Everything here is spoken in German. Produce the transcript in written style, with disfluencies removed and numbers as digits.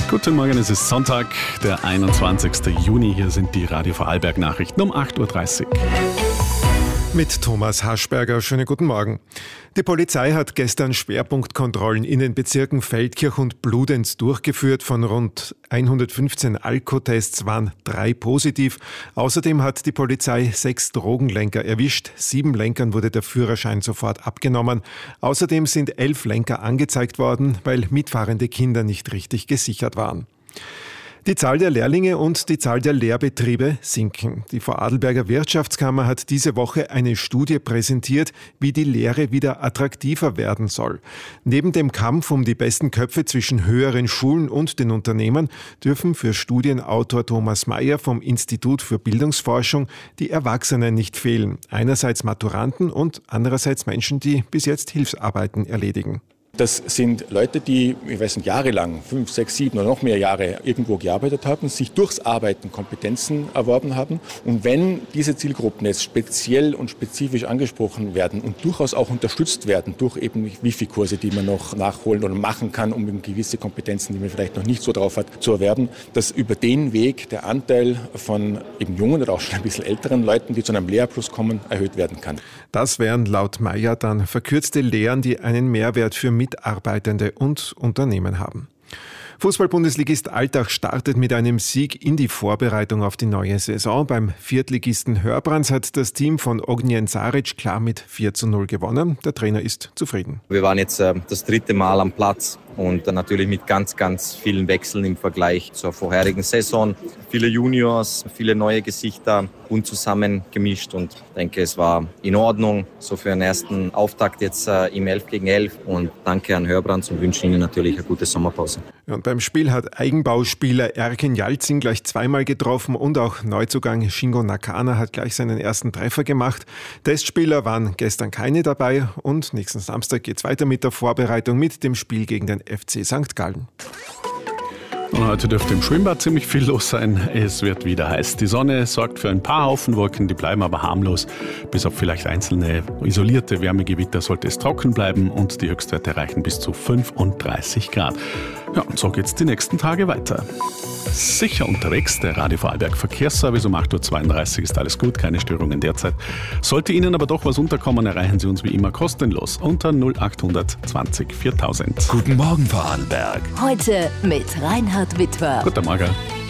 Guten Morgen, es ist Sonntag, der 21. Juni. Hier sind die Radio Vorarlberg Nachrichten um 8.30 Uhr. Mit Thomas Haschberger, schönen guten Morgen. Die Polizei hat gestern Schwerpunktkontrollen in den Bezirken Feldkirch und Bludenz durchgeführt. Von rund 115 Alkotests waren 3 positiv. Außerdem hat die Polizei 6 Drogenlenker erwischt. 7 Lenkern wurde der Führerschein sofort abgenommen. Außerdem sind 11 Lenker angezeigt worden, weil mitfahrende Kinder nicht richtig gesichert waren. Die Zahl der Lehrlinge und die Zahl der Lehrbetriebe sinken. Die Vorarlberger Wirtschaftskammer hat diese Woche eine Studie präsentiert, wie die Lehre wieder attraktiver werden soll. Neben dem Kampf um die besten Köpfe zwischen höheren Schulen und den Unternehmen dürfen für Studienautor Thomas Mayer vom Institut für Bildungsforschung die Erwachsenen nicht fehlen. Einerseits Maturanten und andererseits Menschen, die bis jetzt Hilfsarbeiten erledigen. Das sind Leute, die, jahrelang, 5, 6, 7 oder noch mehr Jahre irgendwo gearbeitet haben, sich durchs Arbeiten Kompetenzen erworben haben. Und wenn diese Zielgruppen jetzt speziell und spezifisch angesprochen werden und durchaus auch unterstützt werden durch eben Wifi-Kurse, die man noch nachholen oder machen kann, um eben gewisse Kompetenzen, die man vielleicht noch nicht so drauf hat, zu erwerben, dass über den Weg der Anteil von eben jungen oder auch schon ein bisschen älteren Leuten, die zu einem Lehrabschluss kommen, erhöht werden kann. Das wären laut Mayer dann verkürzte Lehren, die einen Mehrwert für Mitarbeitende und Unternehmen haben. Fußball-Bundesligist Altach startet mit einem Sieg in die Vorbereitung auf die neue Saison. Beim Viertligisten Hörbrands hat das Team von Ognjen Saric klar mit 4:0 gewonnen. Der Trainer ist zufrieden. Wir waren jetzt das 3. Mal am Platz und natürlich mit ganz, ganz vielen Wechseln im Vergleich zur vorherigen Saison. Viele Juniors, viele neue Gesichter, bunt zusammengemischt und ich denke, es war in Ordnung, so für einen ersten Auftakt jetzt im 11 gegen 11 und danke an Hörbrands und wünsche Ihnen natürlich eine gute Sommerpause. Und beim Spiel hat Eigenbauspieler Erkin Yalcin gleich zweimal getroffen und auch Neuzugang Shingo Nakana hat gleich seinen ersten Treffer gemacht. Testspieler waren gestern keine dabei und nächsten Samstag geht's weiter mit der Vorbereitung mit dem Spiel gegen den FC St. Gallen. Und heute dürfte im Schwimmbad ziemlich viel los sein. Es wird wieder heiß. Die Sonne sorgt für ein paar Haufen Wolken, die bleiben aber harmlos. Bis auf vielleicht einzelne isolierte Wärmegewitter sollte es trocken bleiben und die Höchstwerte reichen bis zu 35 Grad. Ja, und so geht's die nächsten Tage weiter. Sicher unterwegs, der Radio Vorarlberg Verkehrsservice um 8.32 Uhr ist alles gut, keine Störungen derzeit. Sollte Ihnen aber doch was unterkommen, erreichen Sie uns wie immer kostenlos unter 0800 20 4000. Guten Morgen Vorarlberg. Heute mit Reinhard Witwer. Guten Morgen.